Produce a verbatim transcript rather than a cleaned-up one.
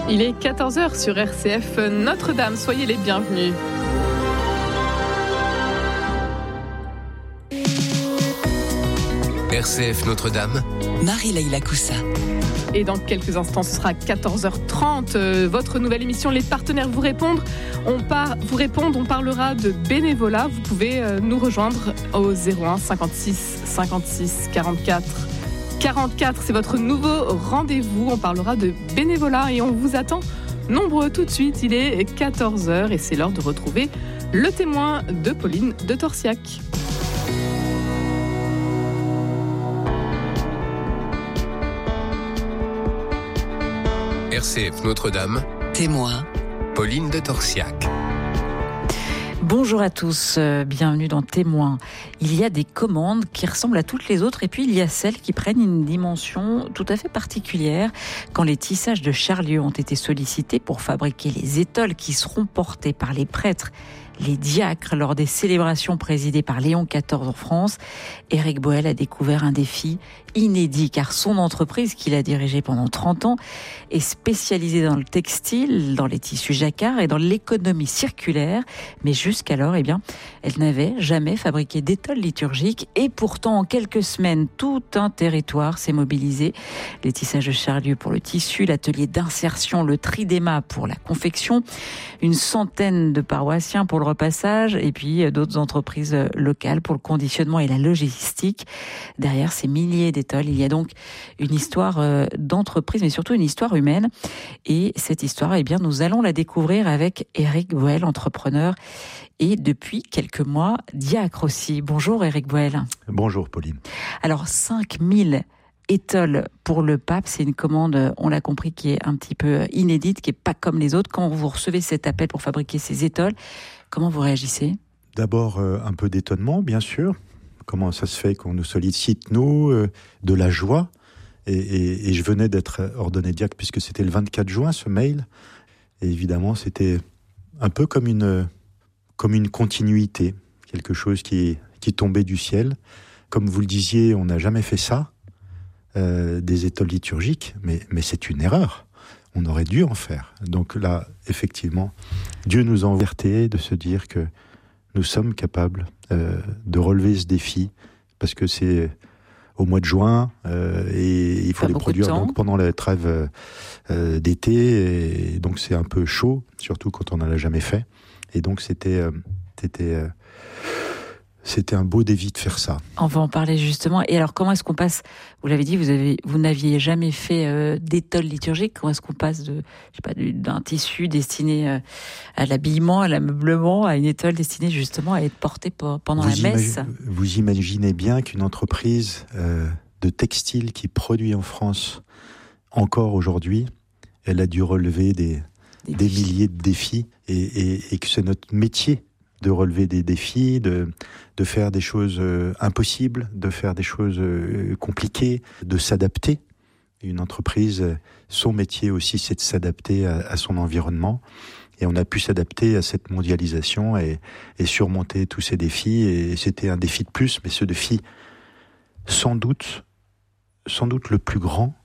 Il est quatorze heures sur R C F Notre-Dame. Soyez les bienvenus. R C F Notre-Dame, Marie-Leïla Coussa. Et dans quelques instants, ce sera quatorze heures trente. Euh, votre nouvelle émission, les partenaires vous répondent. On part, vous répondre, on parlera de bénévolat. Vous pouvez euh, nous rejoindre au zéro un cinquante-six cinquante-six quarante-quatre quarante-quatre. C'est votre nouveau rendez-vous. On parlera de bénévolat et on vous attend nombreux tout de suite. Il est quatorze heures et c'est l'heure de retrouver le témoin de Pauline de Torsiac. R C F Notre-Dame, Témoin, Pauline de Torsiac. Bonjour à tous, euh, bienvenue dans Témoin. Il y a des commandes qui ressemblent à toutes les autres et puis il y a celles qui prennent une dimension tout à fait particulière quand les tissages de Charlieu ont été sollicités pour fabriquer les étoles qui seront portées par les prêtres, les diacres lors des célébrations présidées par Léon quatorze en France. Éric Boel a découvert un défi inédit car son entreprise qu'il a dirigée pendant trente ans est spécialisée dans le textile, dans les tissus jacquard et dans l'économie circulaire. Mais jusqu'alors, eh bien, elle n'avait jamais fabriqué d'étoles liturgiques et pourtant en quelques semaines, tout un territoire s'est mobilisé. Les tissages de Charlieu pour le tissu, l'atelier d'insertion, le tridéma pour la confection, une centaine de paroissiens pour le repassage et puis d'autres entreprises locales pour le conditionnement et la logistique. Derrière ces milliers d'étoiles, il y a donc une histoire d'entreprise, mais surtout une histoire humaine. Et cette histoire, eh bien, nous allons la découvrir avec Éric Boel, entrepreneur et depuis quelques mois, diacre aussi. Bonjour Éric Boel. Bonjour Pauline. Alors cinq mille étoiles pour le pape, c'est une commande, on l'a compris, qui est un petit peu inédite, qui n'est pas comme les autres. Quand vous recevez cet appel pour fabriquer ces étoiles, comment vous réagissez ? D'abord, euh, un peu d'étonnement, bien sûr. Comment ça se fait qu'on nous sollicite, nous, euh, de la joie. Et, et, et je venais d'être ordonné diacre, puisque c'était le vingt-quatre juin, ce mail. Et évidemment, c'était un peu comme une, comme une continuité, quelque chose qui, qui tombait du ciel. Comme vous le disiez, on n'a jamais fait ça, euh, des étoiles liturgiques, mais, mais c'est une erreur. On aurait dû en faire. Donc là, effectivement, Dieu nous a avertis de se dire que nous sommes capables euh, de relever ce défi, parce que c'est au mois de juin, euh, et il faut pas les produire donc, pendant la trêve euh, d'été, et donc c'est un peu chaud, surtout quand on n'en a jamais fait. Et donc c'était, euh, c'était, euh, c'était un beau défi de faire ça. On va en parler justement. Et alors, comment est-ce qu'on passe ? Vous l'avez dit, vous avez, vous n'aviez jamais fait euh, d'étole liturgique. Comment est-ce qu'on passe de, je sais pas, d'un tissu destiné euh, à l'habillement, à l'ameublement, à une étole destinée justement à être portée pour, pendant vous la messe ? imagi- Vous imaginez bien qu'une entreprise euh, de textile qui produit en France encore aujourd'hui, elle a dû relever des, des, des milliers de défis, et, et, et que c'est notre métier de relever des défis, de, de faire des choses euh, impossibles, de faire des choses euh, compliquées, de s'adapter. Une entreprise, son métier aussi, c'est de s'adapter à, à son environnement. Et on a pu s'adapter à cette mondialisation et, et surmonter tous ces défis. Et c'était un défi de plus, mais ce défi, sans doute, sans doute le plus grand